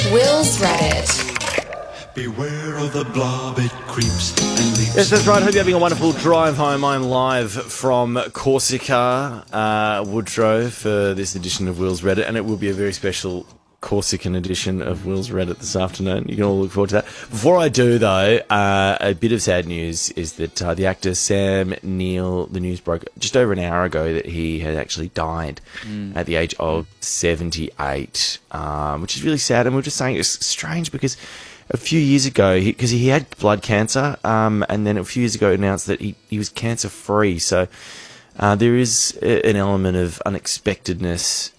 Will's Reddit. Beware of the blob, it creeps and leaps. Yes, that's right. Hope you're having a wonderful drive home. I'm live from Corsica, Woodrow, for this edition of Will's Reddit, and it will be a very special Corsican edition of Will's Reddit this afternoon. You can all look forward to that. Before I do, though, a bit of sad news is that the actor Sam Neill, the news broke just over an hour ago that he had actually died at the age of 78, which is really sad. And we were just saying it's strange because a few years ago, because he had blood cancer, and then a few years ago announced that he was cancer-free. So there is an element of unexpectedness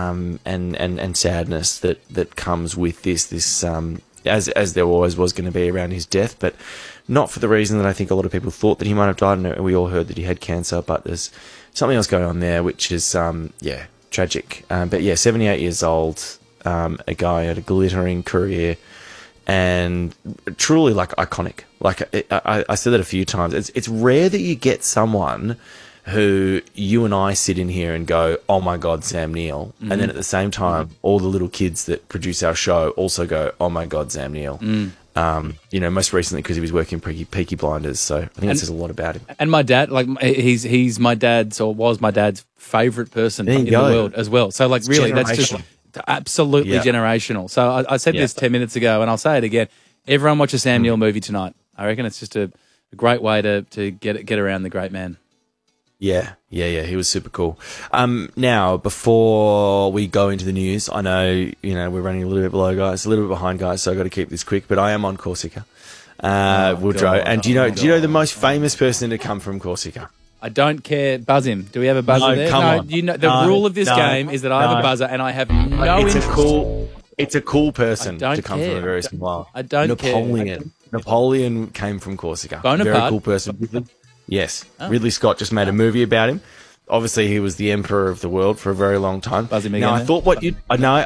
and sadness that comes with this as there always was going to be around his death, but not for the reason that I think a lot of people thought that he might have died. And we all heard that he had cancer, but there's something else going on there, which is tragic. But yeah, 78 years old, a guy had a glittering career and truly like iconic. Like I said that a few times. It's rare that you get someone who you and I sit in here and go, oh my God, Sam Neill. And then at the same time, all the little kids that produce our show also go, oh my God, Sam Neill. Most recently because he was working Peaky Blinders. So I think it says a lot about him. And my dad, like he's my dad's or was my dad's favourite person in the world as well. So like really, that's just absolutely generational. So I said this 10 minutes ago and I'll say it again. Everyone watch a Sam Neill movie tonight. I reckon it's just a great way to get around the great man. Yeah, he was super cool. Now, before we go into the news, I know, we're running a little bit below, guys, a little bit behind, guys, so I've got to keep this quick, but I am on Corsica, Woodrow. And do you know the most famous person to come from Corsica? I don't care. Buzz him. Do we have a buzzer there? Come on. The rule of this game is that I have a buzzer and I have no interest. It's a cool person to come from a very small. I don't Napoleon. care. Napoleon came from Corsica. Bonaparte. Very cool person. Yes. Oh. Ridley Scott just made a movie about him. Obviously, he was the emperor of the world for a very long time. Buzz him again. Now, I thought what you... No.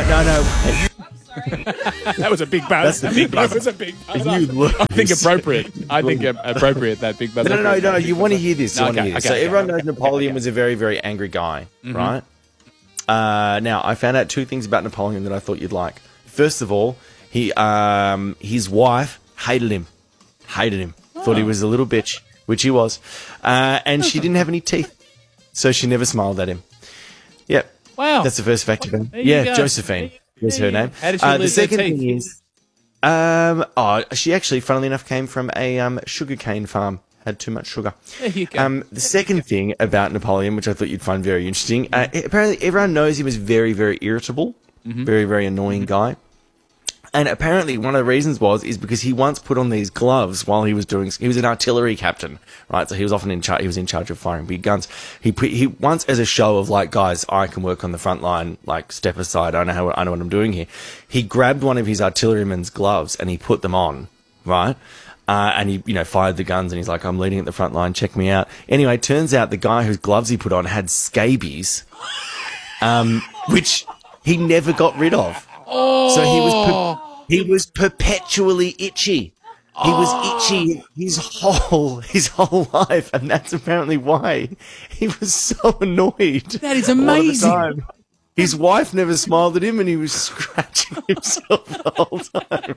That was a big buzz. That's the big buzz. That was a big buzz. I think appropriate. That big buzz. No. You want to hear this. Okay, so everyone knows Napoleon was a very, very angry guy, right? Now, I found out two things about Napoleon that I thought you'd like. First of all, his wife hated him. Thought he was a little bitch, which he was. And she didn't have any teeth, so she never smiled at him. Yep. Wow. That's the first fact about him. Yeah, Josephine was her name. How did she lose the second her teeth? thing is, she actually, funnily enough, came from a sugarcane farm. Had too much sugar. There you go. The second thing about Napoleon, which I thought you'd find very interesting, apparently everyone knows he was very, very irritable, very, very annoying guy. And apparently one of the reasons is because he once put on these gloves while he was an artillery captain, right? So he was often he was in charge of firing big guns. He once, as a show of like, guys, I can work on the front line, like step aside, I know what I'm doing here. He grabbed one of his artilleryman's gloves and he put them on, right? And he, fired the guns and he's like, I'm leading at the front line, check me out. Anyway, it turns out the guy whose gloves he put on had scabies, which he never got rid of. Oh. So he was perpetually itchy. He was itchy his whole life, and that's apparently why he was so annoyed. That is amazing. His wife never smiled at him, and he was scratching himself the whole time.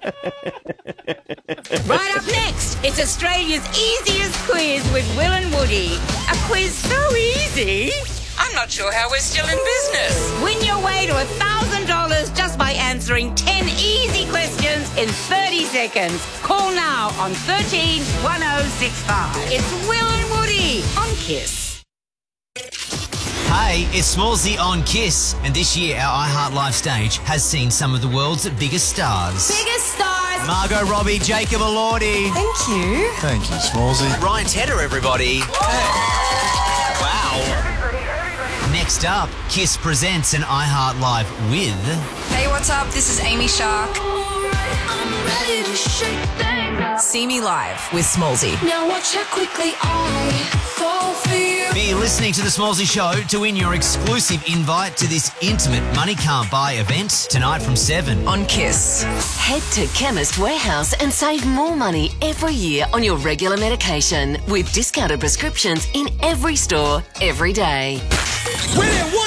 Right up next, it's Australia's easiest quiz with Will and Woody. A quiz so easy, I'm not sure how we're still in business. Win your way to $1,000 just by answering 10 easy questions in 30 seconds. Call now on 13 1065. It's Will and Woody on KISS. Hey, it's Smallsy on KISS, and this year our iHeart Live stage has seen some of the world's biggest stars. Biggest stars! Margot Robbie, Jacob Elordi. Thank you. Thank you, Smallsy. Ryan Tedder, everybody. Wow. Next up, KISS presents an iHeart Live with... Hey, what's up? This is Amy Shark. See me live with Smallsy. Now watch how quickly I fall for you. Be listening to The Smallsy Show to win your exclusive invite to this intimate Money Can't Buy event tonight from 7 On KISS. Head to Chemist Warehouse and save more money every year on your regular medication with discounted prescriptions in every store, every day. Will and Woody!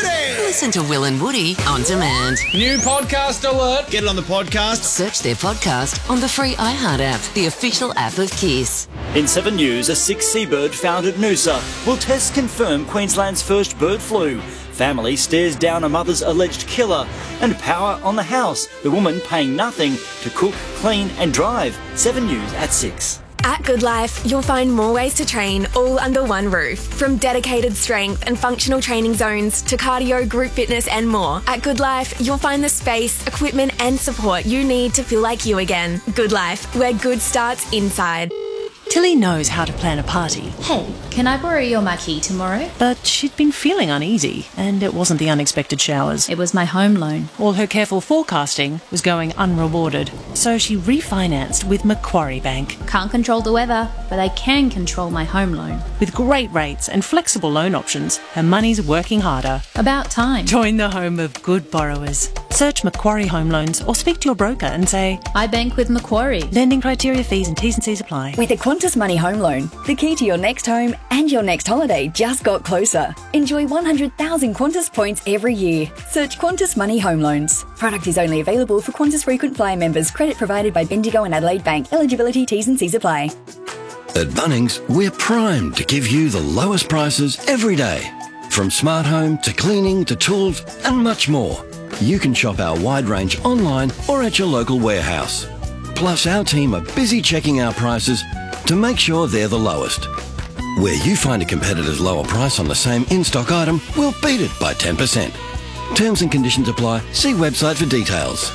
listen to Will and Woody on demand. New podcast alert. Get it on the podcast. Search their podcast on the free iHeart app, the official app of Kiss. In 7 News, a sick seabird found at Noosa. Will tests confirm Queensland's first bird flu? Family stares down a mother's alleged killer. And power on the house. The woman paying nothing to cook, clean and drive. 7 News at 6. At Good Life, you'll find more ways to train all under one roof. From dedicated strength and functional training zones to cardio, group fitness and more. At Good Life, you'll find the space, equipment and support you need to feel like you again. Good Life, where good starts inside. Tilly knows how to plan a party. Hey, can I borrow your marquee tomorrow? But she'd been feeling uneasy, and it wasn't the unexpected showers. It was my home loan. All her careful forecasting was going unrewarded, so she refinanced with Macquarie Bank. Can't control the weather, but I can control my home loan. With great rates and flexible loan options, her money's working harder. About time. Join the home of good borrowers. Search Macquarie Home Loans or speak to your broker and say, I bank with Macquarie. Lending criteria, fees and T's and C's apply. With a Qantas Money Home Loan, the key to your next home and your next holiday just got closer. Enjoy 100,000 Qantas points every year. Search Qantas Money Home Loans. Product is only available for Qantas Frequent Flyer members. Credit provided by Bendigo and Adelaide Bank. Eligibility, T's and C's apply. At Bunnings, we're primed to give you the lowest prices every day. From smart home to cleaning to tools and much more. You can shop our wide range online or at your local warehouse. Plus, our team are busy checking our prices to make sure they're the lowest. Where you find a competitor's lower price on the same in-stock item, we'll beat it by 10%. Terms and conditions apply. See website for details.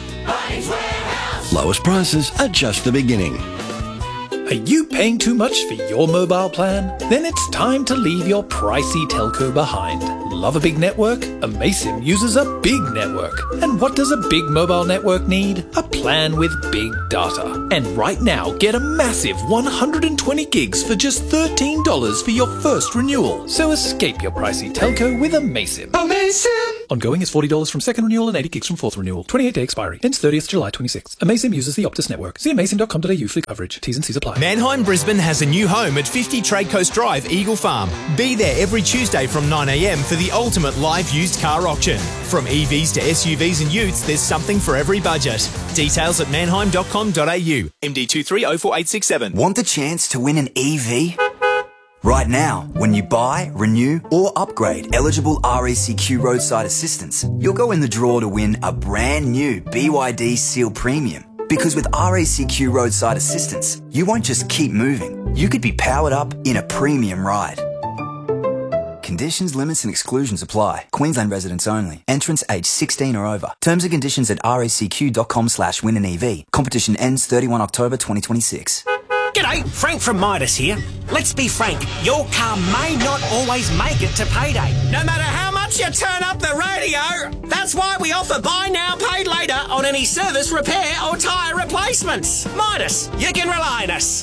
Lowest prices are just the beginning. Are you paying too much for your mobile plan? Then it's time to leave your pricey telco behind. Love a big network? Amaysim uses a big network. And what does a big mobile network need? A plan with big data. And right now, get a massive 120 gigs for just $13 for your first renewal. So escape your pricey telco with Amaysim. Amaysim! Ongoing is $40 from second renewal and 80 gigs from fourth renewal. 28-day expiry. Ends 30th July 26. Amaysim uses the Optus network. See amaysim.com.au for coverage. T's and C's apply. Manheim Brisbane has a new home at 50 Trade Coast Drive, Eagle Farm. Be there every Tuesday from 9 a.m. for the ultimate live used car auction. From EVs to SUVs and utes, there's something for every budget. Details at manheim.com.au. MD230487. Want the chance to win an EV? Right now, when you buy, renew or upgrade eligible RACQ roadside assistance, you'll go in the draw to win a brand new BYD Seal Premium. Because with RACQ roadside assistance, you won't just keep moving. You could be powered up in a premium ride. Conditions, limits and exclusions apply. Queensland residents only. Entrants aged 16 or over. Terms and conditions at racq.com/win-an-EV. Competition ends 31 October 2026. G'day, Frank from Midas here. Let's be frank, your car may not always make it to payday. No matter how much you turn up the radio. That's why we offer buy now, pay later on any service, repair or tyre replacements. Midas, you can rely on us.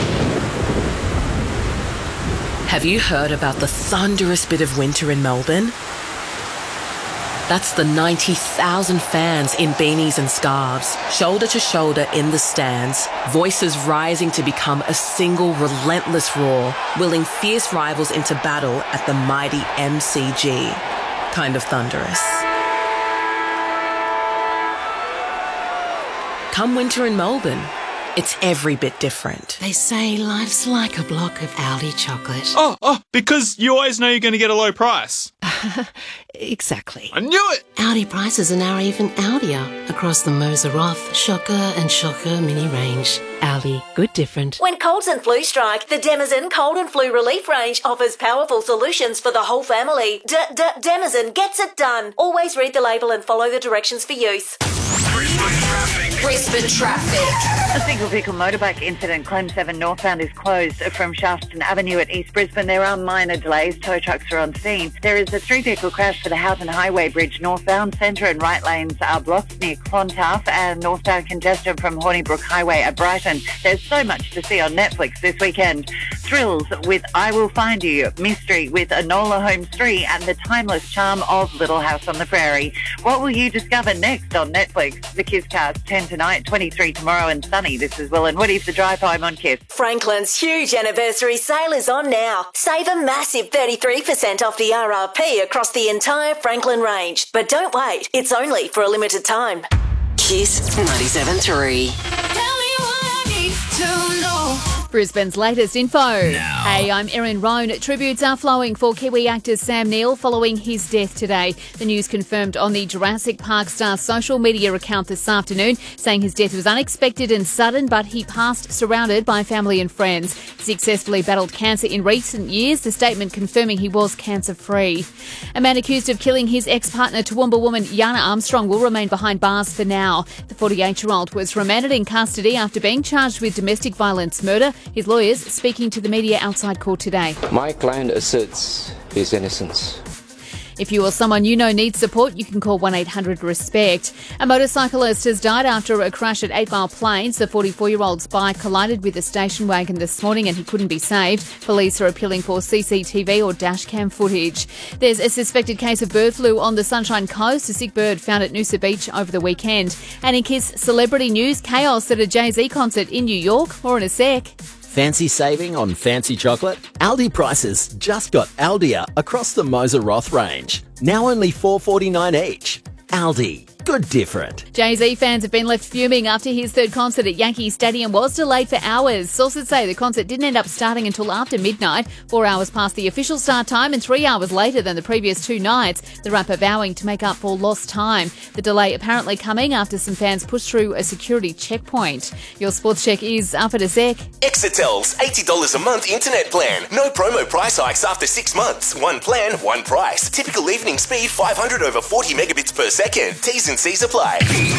Have you heard about the thunderous bit of winter in Melbourne? That's the 90,000 fans in beanies and scarves, shoulder to shoulder in the stands, voices rising to become a single relentless roar, willing fierce rivals into battle at the mighty MCG. Kind of thunderous. Come winter in Melbourne, it's every bit different. They say life's like a block of Aldi chocolate. Oh, because you always know you're going to get a low price. Exactly. I knew it! Aldi prices are now even Aldier across the Moser Roth, Shocker and Shocker mini range. Aldi, good different. When colds and flu strike, the Demazen Cold and Flu Relief range offers powerful solutions for the whole family. Demazen gets it done. Always read the label and follow the directions for use. Brisbane traffic. A single vehicle motorbike incident. Clem 7 northbound is closed from Shaftesbury Avenue at East Brisbane. There are minor delays. Tow trucks are on scene. There is a three-vehicle crash for the Houghton Highway Bridge northbound. Centre and right lanes are blocked near Clontarf, and northbound congestion from Hornybrook Highway at Brighton. There's so much to see on Netflix this weekend. Thrills with I Will Find You, mystery with Enola Holmes 3, and the timeless charm of Little House on the Prairie. What will you discover next on Netflix? 6. The Kiss Cast 10 tonight, 23 tomorrow and sunny. This is Will and Woody for the drive home on Kiss. Franklin's huge anniversary sale is on now. Save a massive 33% off the RRP across the entire Franklin range. But don't wait, it's only for a limited time. Kiss 97.3. Brisbane's latest info. Hey, I'm Erin Roan. Tributes are flowing for Kiwi actor Sam Neill following his death today. The news confirmed on the Jurassic Park star's social media account this afternoon, saying his death was unexpected and sudden, but he passed surrounded by family and friends. He successfully battled cancer in recent years, the statement confirming he was cancer-free. A man accused of killing his ex-partner Toowoomba woman Yana Armstrong will remain behind bars for now. The 48-year-old was remanded in custody after being charged with domestic violence murder. His lawyers speaking to the media outside court today. My client asserts his innocence. If you or someone you know needs support, you can call 1-800-RESPECT. A motorcyclist has died after a crash at 8 Mile Plains. The 44-year-old's bike collided with a station wagon this morning and he couldn't be saved. Police are appealing for CCTV or dashcam footage. There's a suspected case of bird flu on the Sunshine Coast. A sick bird found at Noosa Beach over the weekend. And in Kiss celebrity news, chaos at a Jay-Z concert in New York. More in a sec. Fancy saving on fancy chocolate? Aldi prices just got Aldia across the Moser Roth range. Now only $4.49 each. Aldi. Good different. Jay-Z fans have been left fuming after his third concert at Yankee Stadium was delayed for hours. Sources say the concert didn't end up starting until after midnight, 4 hours past the official start time and 3 hours later than the previous two nights, the rapper vowing to make up for lost time. The delay apparently coming after some fans pushed through a security checkpoint. Your sports check is up at a sec. Exetel's $80 a month internet plan. No promo price hikes after 6 months. One plan, one price. Typical evening speed 500 over 40 megabits per second. T's and C's apply.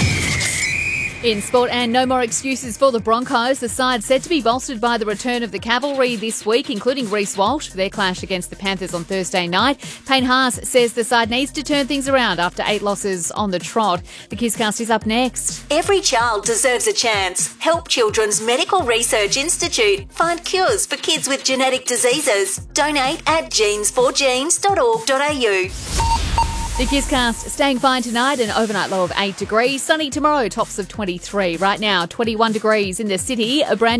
In sport, and no more excuses for the Broncos. The side set to be bolstered by the return of the cavalry this week, including Reece Walsh for their clash against the Panthers on Thursday night. Payne Haas says the side needs to turn things around after 8 losses on the trot. The Kisscast is up next. Every child deserves a chance. Help Children's Medical Research Institute find cures for kids with genetic diseases. Donate at genes4genes.org.au. The Kisscast staying fine tonight, an overnight low of 8 degrees. Sunny tomorrow, tops of 23. Right now, 21 degrees in the city. A brand